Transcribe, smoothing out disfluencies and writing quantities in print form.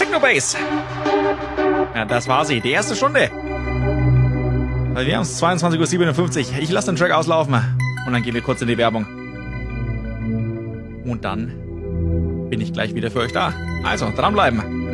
Technobase. Ja, das war sie. Die erste Stunde. Weil wir haben es 22:57 Uhr. Ich lasse den Track auslaufen. Und dann gehen wir kurz in die Werbung. Und dann bin ich gleich wieder für euch da. Also, dranbleiben.